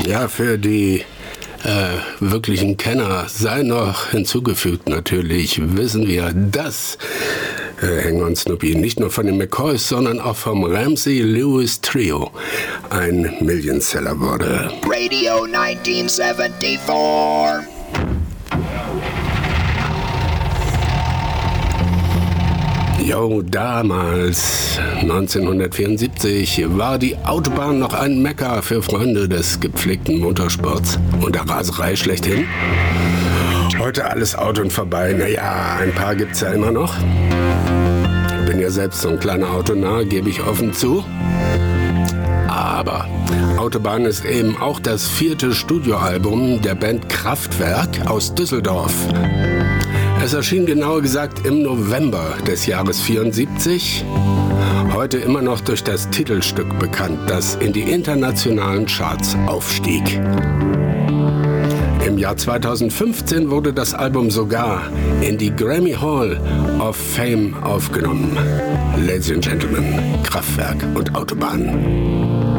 Ja, für die wirklichen Kenner sei noch hinzugefügt natürlich, wissen wir, dass Hank und Snoopy nicht nur von den McCoys, sondern auch vom Ramsey Lewis Trio ein Millionseller wurde. Radio 1974. Jo, damals, 1974, war die Autobahn noch ein Mekka für Freunde des gepflegten Motorsports und der Raserei schlechthin. Heute alles Auto und vorbei. Naja, ein paar gibt's ja immer noch. Bin ja selbst so ein kleiner Autonah, gebe ich offen zu. Aber Autobahn ist eben auch das 4. Studioalbum der Band Kraftwerk aus Düsseldorf. Es erschien genauer gesagt im November des Jahres 74. Heute immer noch durch das Titelstück bekannt, das in die internationalen Charts aufstieg. Im Jahr 2015 wurde das Album sogar in die Grammy Hall of Fame aufgenommen. Ladies and Gentlemen, Kraftwerk und Autobahn.